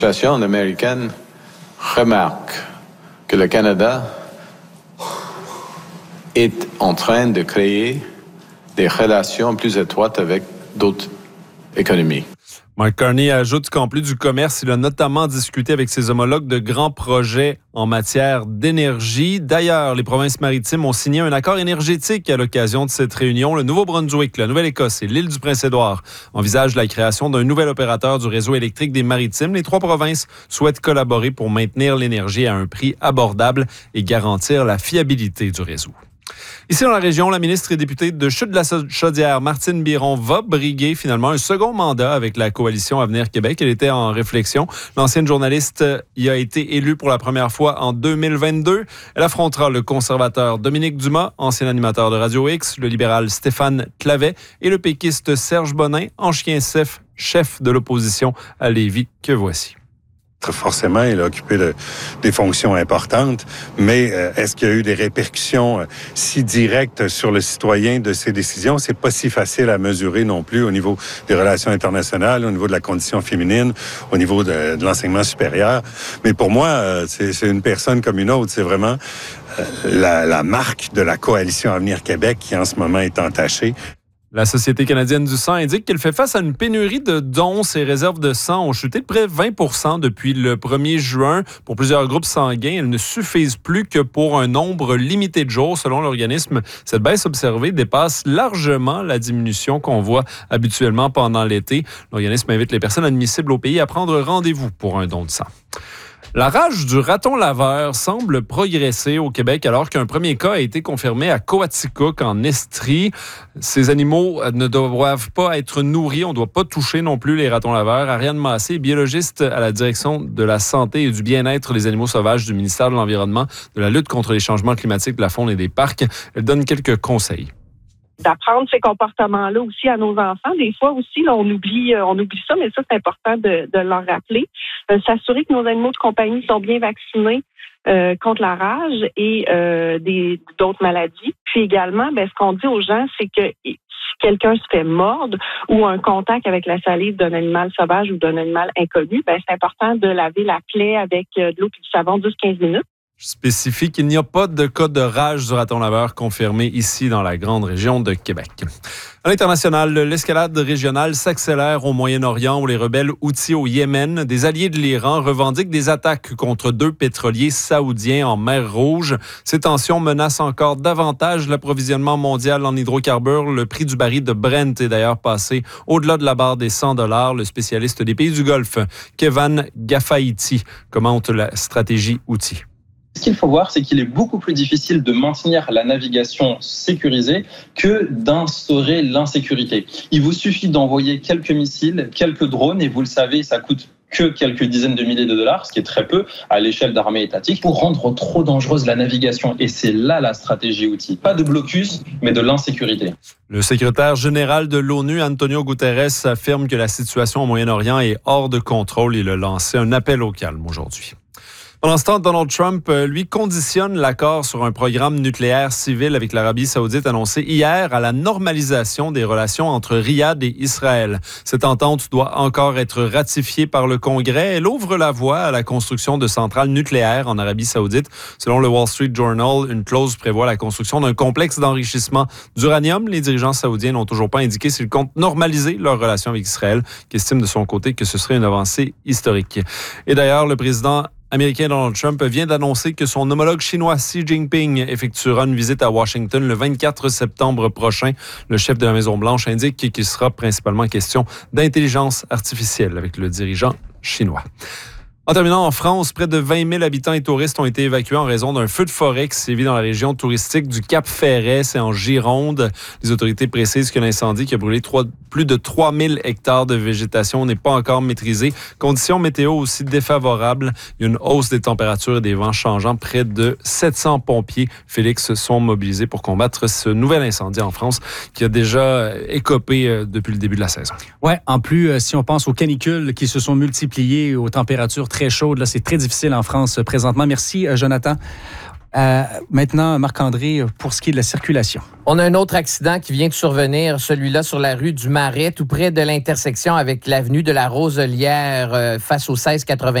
L'administration américaine remarque que le Canada est en train de créer des relations plus étroites avec d'autres économies. Mark Carney ajoute qu'en plus du commerce, il a notamment discuté avec ses homologues de grands projets en matière d'énergie. D'ailleurs, les provinces maritimes ont signé un accord énergétique à l'occasion de cette réunion. Le Nouveau-Brunswick, la Nouvelle-Écosse et l'île du Prince-Édouard envisagent la création d'un nouvel opérateur du réseau électrique des Maritimes. Les trois provinces souhaitent collaborer pour maintenir l'énergie à un prix abordable et garantir la fiabilité du réseau. Ici dans la région, la ministre et députée de Chutes-de-la-Chaudière, Martine Biron, va briguer finalement un second mandat avec la coalition Avenir Québec. Elle était en réflexion. L'ancienne journaliste y a été élue pour la première fois en 2022. Elle affrontera le conservateur Dominique Dumas, ancien animateur de Radio X, le libéral Stéphane Clavet et le péquiste Serge Bonin, ancien chef de l'opposition à Lévis, que voici. Forcément, il a occupé des fonctions importantes, mais est-ce qu'il y a eu des répercussions si directes sur le citoyen de ces décisions? C'est pas si facile à mesurer non plus au niveau des relations internationales, au niveau de la condition féminine, au niveau de l'enseignement supérieur. Mais pour moi, c'est une personne comme une autre. C'est vraiment la marque de la coalition Avenir Québec qui en ce moment est entachée. La Société canadienne du sang indique qu'elle fait face à une pénurie de dons. Ses réserves de sang ont chuté de près de 20% depuis le 1er juin. Pour plusieurs groupes sanguins, elles ne suffisent plus que pour un nombre limité de jours. Selon l'organisme, cette baisse observée dépasse largement la diminution qu'on voit habituellement pendant l'été. L'organisme invite les personnes admissibles au pays à prendre rendez-vous pour un don de sang. La rage du raton laveur semble progresser au Québec alors qu'un premier cas a été confirmé à Coaticook, en Estrie. Ces animaux ne doivent pas être nourris. On ne doit pas toucher non plus les ratons laveurs. Ariane Massé, biologiste à la direction de la santé et du bien-être des animaux sauvages du ministère de l'Environnement, de la lutte contre les changements climatiques, de la faune et des parcs. Elle donne quelques conseils. D'apprendre ces comportements-là aussi à nos enfants. Des fois aussi, là, on oublie ça, mais ça, c'est important de leur rappeler. S'assurer que nos animaux de compagnie sont bien vaccinés contre la rage et d'autres maladies. Puis également, ce qu'on dit aux gens, c'est que si quelqu'un se fait mordre ou un contact avec la salive d'un animal sauvage ou d'un animal inconnu, c'est important de laver la plaie avec de l'eau et du savon 10-15 minutes. Je spécifie qu'il n'y a pas de cas de rage du raton laveur confirmé ici dans la grande région de Québec. À l'international, l'escalade régionale s'accélère au Moyen-Orient où les rebelles houthis au Yémen, des alliés de l'Iran, revendiquent des attaques contre 2 pétroliers saoudiens en mer Rouge. Ces tensions menacent encore davantage l'approvisionnement mondial en hydrocarbures. Le prix du baril de Brent est d'ailleurs passé au-delà de la barre des $100. Le spécialiste des pays du Golfe, Kevan Gafaïti, commente la stratégie houthi. Ce qu'il faut voir, c'est qu'il est beaucoup plus difficile de maintenir la navigation sécurisée que d'instaurer l'insécurité. Il vous suffit d'envoyer quelques missiles, quelques drones, et vous le savez, ça coûte que quelques dizaines de milliers de dollars, ce qui est très peu à l'échelle d'armées étatiques, pour rendre trop dangereuse la navigation. Et c'est là la stratégie houthi. Pas de blocus, mais de l'insécurité. Le secrétaire général de l'ONU, Antonio Guterres, affirme que la situation au Moyen-Orient est hors de contrôle. Il a lancé un appel au calme aujourd'hui. Pendant ce temps, Donald Trump, lui, conditionne l'accord sur un programme nucléaire civil avec l'Arabie saoudite annoncé hier à la normalisation des relations entre Riyad et Israël. Cette entente doit encore être ratifiée par le Congrès. Elle ouvre la voie à la construction de centrales nucléaires en Arabie saoudite. Selon le Wall Street Journal, une clause prévoit la construction d'un complexe d'enrichissement d'uranium. Les dirigeants saoudiens n'ont toujours pas indiqué s'ils comptent normaliser leurs relations avec Israël, qui estime de son côté que ce serait une avancée historique. Et d'ailleurs, le président américain Donald Trump vient d'annoncer que son homologue chinois Xi Jinping effectuera une visite à Washington le 24 septembre prochain. Le chef de la Maison-Blanche indique qu'il sera principalement question d'intelligence artificielle avec le dirigeant chinois. En terminant, en France, près de 20 000 habitants et touristes ont été évacués en raison d'un feu de forêt qui sévit dans la région touristique du Cap-Ferret, c'est en Gironde. Les autorités précisent que l'incendie qui a brûlé plus de 3 000 hectares de végétation n'est pas encore maîtrisé. Conditions météo aussi défavorables. Il y a une hausse des températures et des vents changeants. Près de 700 pompiers, Félix, sont mobilisés pour combattre ce nouvel incendie en France qui a déjà écopé depuis le début de la saison. Oui, en plus, si on pense aux canicules qui se sont multipliées, aux températures très chaudes, là, c'est très difficile en France présentement. Merci, Jonathan. Maintenant, Marc-André, pour ce qui est de la circulation. On a un autre accident qui vient de survenir, celui-là sur la rue du Marais, tout près de l'intersection avec l'avenue de la Roselière, face au 1680.